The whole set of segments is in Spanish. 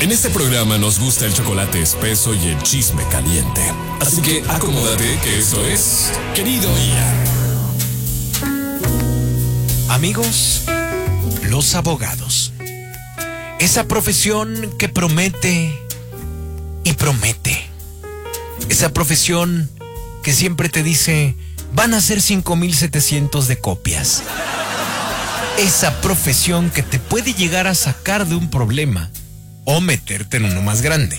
En este programa nos gusta el chocolate espeso y el chisme caliente. Así que acomódate que esto es Querido Ian. Amigos, los abogados. Esa profesión que promete y promete. Esa profesión que siempre te dice, van a ser 5,700 de copias. Esa profesión que te puede llegar a sacar de un problema o meterte en uno más grande.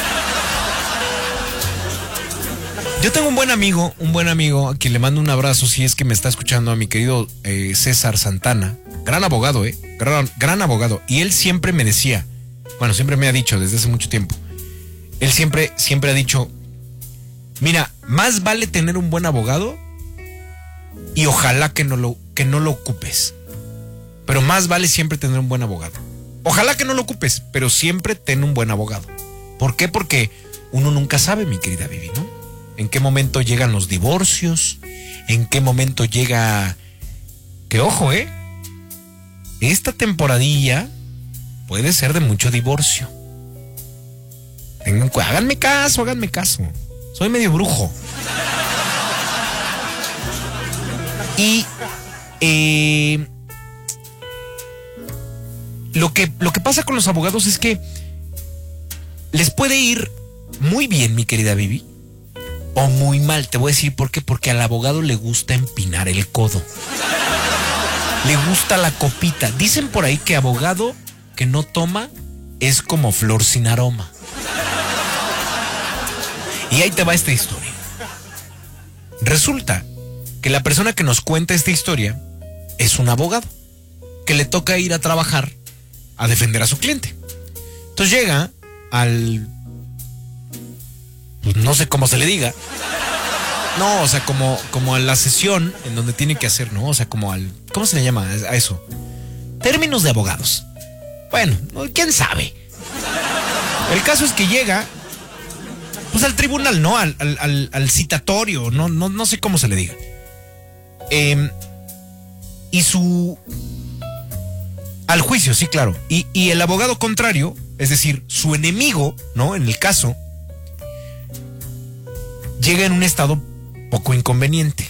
Yo tengo un buen amigo a quien le mando un abrazo si es que me está escuchando, a mi querido César Santana, gran abogado, gran abogado. Y él siempre me decía, bueno, siempre me ha dicho desde hace mucho tiempo, él siempre ha dicho, mira, más vale tener un buen abogado y ojalá que no lo ocupes. Pero más vale siempre tener un buen abogado. Ojalá que no lo ocupes, pero siempre ten un buen abogado. ¿Por qué? Porque uno nunca sabe, mi querida Vivi, ¿no? En qué momento llegan los divorcios, en qué momento llega... Que ojo, esta temporadilla puede ser de mucho divorcio. Háganme caso. Soy medio brujo. Y... Lo que pasa con los abogados es que les puede ir muy bien, mi querida Vivi, o muy mal. Te voy a decir por qué. Porque al abogado le gusta empinar el codo. Le gusta la copita. Dicen por ahí que abogado que no toma es como flor sin aroma. Y ahí te va esta historia. Resulta que la persona que nos cuenta esta historia es un abogado que le toca ir a trabajar a defender a su cliente. Entonces llega al... pues no sé cómo se le diga. No, o sea, como a la sesión en donde tiene que hacer, ¿no? O sea, como al... ¿cómo se le llama a eso? Términos de abogados. Bueno, quién sabe. El caso es que llega pues al tribunal, ¿no? Al citatorio, no sé cómo se le diga. Y al juicio, sí, claro. Y el abogado contrario, es decir, su enemigo, ¿no? En el caso, llega en un estado poco inconveniente.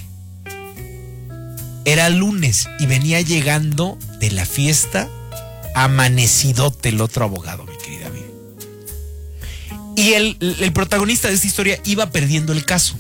Era lunes y venía llegando de la fiesta amanecidote el otro abogado, mi querida Vivi. Y el protagonista de esta historia iba perdiendo el caso.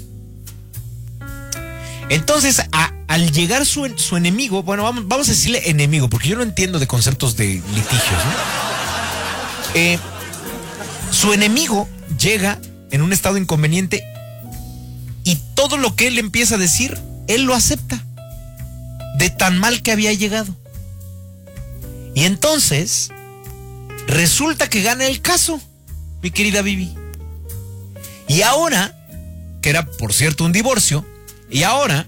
Entonces, al llegar su enemigo, bueno, vamos a decirle enemigo, porque yo no entiendo de conceptos de litigios, ¿no? Su enemigo llega en un estado inconveniente y todo lo que él empieza a decir, él lo acepta, de tan mal que había llegado. Y entonces, resulta que gana el caso, mi querida Vivi. Y ahora, que era por cierto un divorcio, y ahora,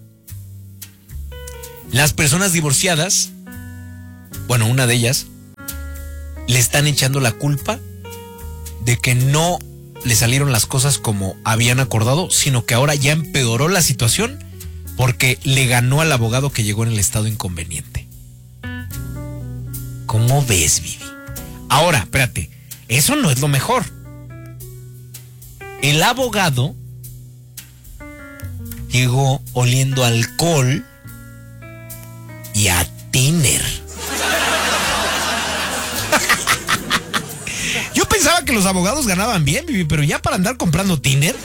las personas divorciadas, bueno, una de ellas, le están echando la culpa de que no le salieron las cosas como habían acordado, sino que ahora ya empeoró la situación porque le ganó al abogado que llegó en el estado inconveniente. ¿Cómo ves, Vivi? Ahora, espérate, eso no es lo mejor. El abogado llegó oliendo a alcohol y a tiner. Yo pensaba que los abogados ganaban bien, Vivi, pero ya para andar comprando tiner,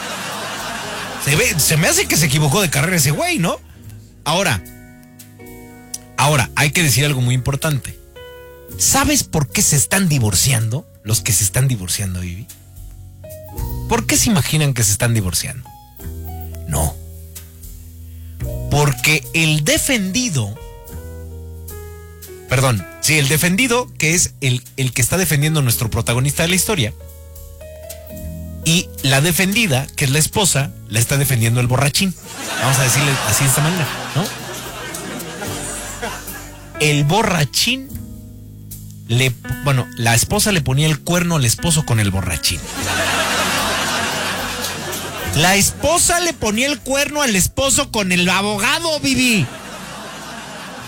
se me hace que se equivocó de carrera ese güey, ¿no? Ahora, hay que decir algo muy importante. ¿Sabes por qué se están divorciando? Los que se están divorciando, Vivi. ¿Por qué se imaginan que se están divorciando? No. Porque el defendido, que es el que está defendiendo a nuestro protagonista de la historia, y la defendida, que es la esposa, la está defendiendo el borrachín. Vamos a decirle así de esta manera, ¿no? El borrachín la esposa le ponía el cuerno al esposo con el borrachín. La esposa le ponía el cuerno al esposo con el abogado, Vivi.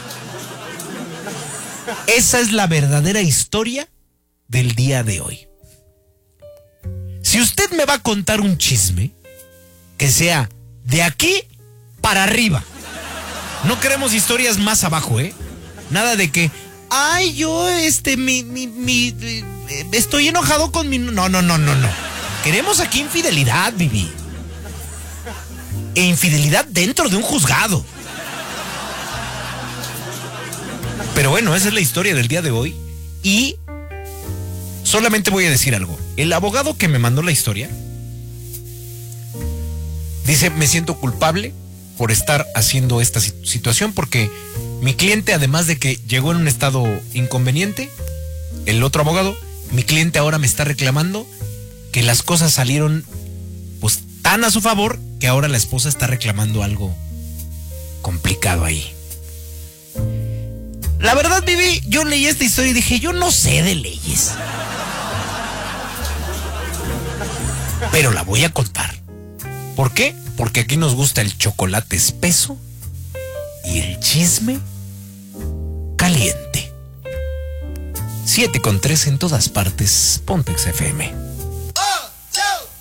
Esa es la verdadera historia del día de hoy. Si usted me va a contar un chisme, que sea de aquí para arriba. No queremos historias más abajo, ¿eh? Nada de que, ay, yo, estoy enojado con mi... No. Queremos aquí infidelidad, Vivi. E infidelidad dentro de un juzgado. Pero bueno, esa es la historia del día de hoy. Y solamente voy a decir algo. El abogado que me mandó la historia dice, me siento culpable por estar haciendo esta situación porque mi cliente, además de que llegó en un estado inconveniente, el otro abogado, mi cliente ahora me está reclamando que las cosas salieron pues tan a su favor que ahora la esposa está reclamando algo complicado ahí. La verdad, Vivi, yo leí esta historia y dije, yo no sé de leyes, pero la voy a contar. ¿Por qué? Porque aquí nos gusta el chocolate espeso y el chisme caliente. 7:3 en todas partes, Pontex FM.